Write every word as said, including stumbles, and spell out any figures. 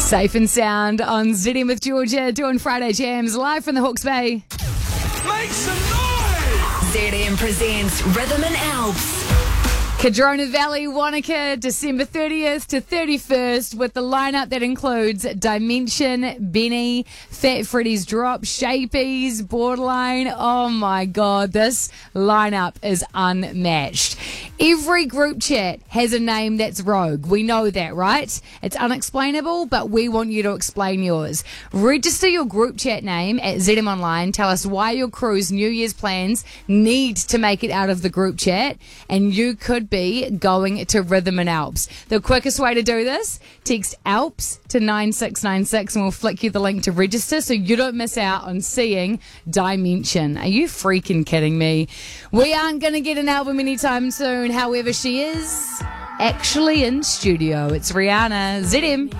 Safe and sound on Z M with Georgia, doing Friday Jams live from the Hawke's Bay. Make some noise! Z M presents Rhythm and Alps. Cardrona Valley, Wanaka, December thirtieth to thirty-first, with the lineup that includes Dimension, Benny, Fat Freddy's Drop, Shapies, Borderline. Oh my God, this lineup is unmatched. Every group chat has a name that's rogue. We know that, right? It's unexplainable, but we want you to explain yours. Register your group chat name at Z M Online. Tell us why your crew's New Year's plans need to make it out of the group chat, and you could be going to Rhythm and Alps. The quickest way to do this, text ALPS to nine six nine six and we'll flick you the link to register so you don't miss out on seeing Dimension. Are you freaking kidding me? We aren't going to get an album anytime soon. However, she is actually in studio. It's Rihanna. Z M.